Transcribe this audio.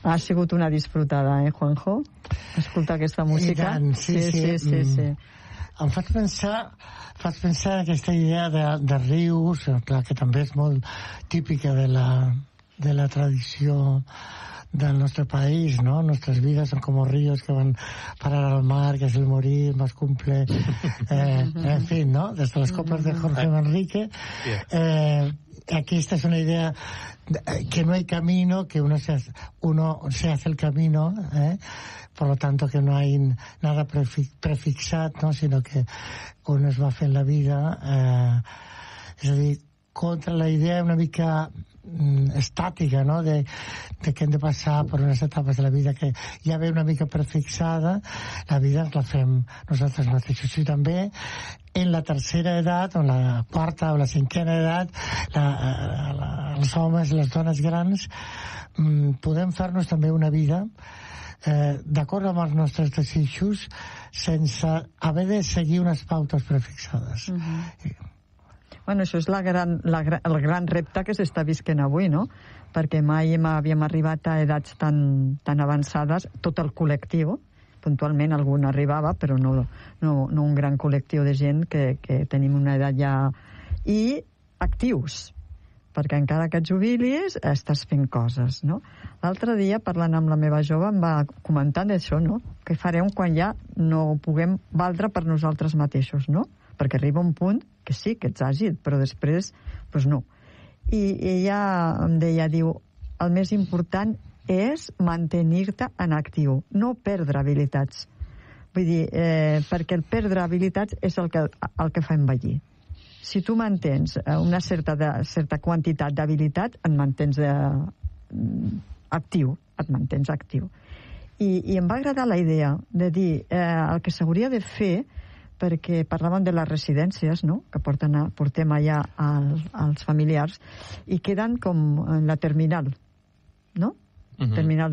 Ha sigut una disfrutada, Juanjo? Escoltar aquesta música. I tant, sí. Em fas pensar aquesta idea de rius, clar, que també és molt típica de la tradició del nostre país, ¿no? Nuestras vidas son como ríos que van parar al mar, que es el morir más cumple, en fin, ¿no? Desde las copas de Jorge Manrique. Aquí esta es una idea que no hay camino, que uno se hace el camino, por lo tanto que no hay nada prefixat, no? Sinó que uno es va fent la vida, és a dir, contra la idea una mica estàtica, no? De que hem de passar per unes etapes de la vida que ja ve una mica prefixada, la vida ens la fem nosaltres mateixos. I també en la tercera edat, o la quarta o la cinquena edat, els homes i les dones grans podem fer-nos també una vida d'acord amb els nostres desitjos sense haver de seguir unes pautes prefixades. Bueno, això és el gran repte que s'està visquent avui, no? Perquè mai havíem arribat a edats tan avançades, tot el col·lectiu, puntualment algun arribava, però no un gran col·lectiu de gent que tenim una edat ja... I actius, perquè encara que et jubilis estàs fent coses, no? L'altre dia, parlant amb la meva jove, em va comentar d'això, no? Què farem quan ja no puguem valdre per nosaltres mateixos, no? Perquè arriba un punt que sí, que ets àgil, però després, doncs no. I ella em deia, diu, el més important és mantenir-te en actiu, no perdre habilitats. Vull dir, perquè el perdre habilitats és el que fa envellir. Si tu mantens una certa quantitat d'habilitat, et mantens actiu, I em va agradar la idea de dir el que s'hauria de fer, perquè parlàvem de les residències, no?, que portem allà als familiars, i queden com en la terminal, no? Terminal